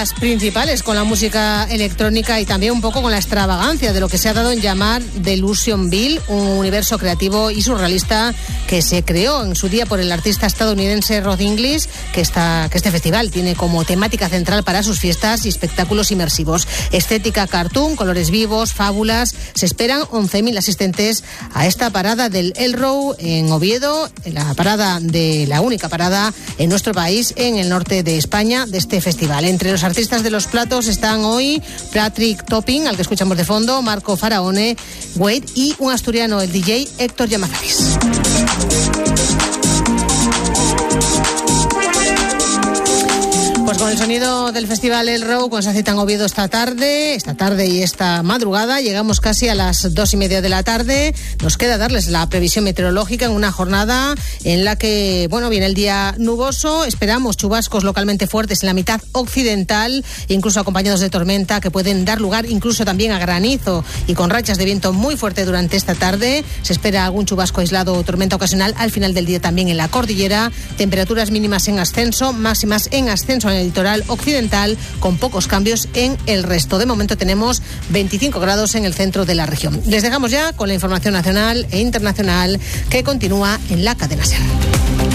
las principales con la música electrónica y también un poco con la extravagancia de lo que se ha dado en llamar Delusionville, un universo creativo y surrealista que se creó en su día por el artista estadounidense Rod English, que este festival tiene como temática central para sus fiestas y espectáculos inmersivos. Estética cartoon, colores vivos, fábulas. Se esperan 11.000 asistentes a esta parada del El Row en Oviedo, la única parada en nuestro país, en el norte de España, de este festival. Entre los artistas de los platos están hoy Patrick Topping, al que escuchamos de fondo, Marco Faraone, Wade y un asturiano, el DJ Héctor Llamazares. Pues con el sonido del Festival El Row, con esa cita en Oviedo esta tarde y esta madrugada, llegamos casi a las 2:30 de la tarde. Nos queda darles la previsión meteorológica en una jornada en la que, viene el día nuboso. Esperamos chubascos localmente fuertes en la mitad occidental, incluso acompañados de tormenta, que pueden dar lugar incluso también a granizo y con rachas de viento muy fuerte durante esta tarde. Se espera algún chubasco aislado o tormenta ocasional al final del día también en la cordillera. Temperaturas mínimas en ascenso, máximas en ascenso en el litoral occidental, con pocos cambios en el resto. De momento tenemos 25 grados en el centro de la región. Les dejamos ya con la información nacional e internacional que continúa en la cadena SER.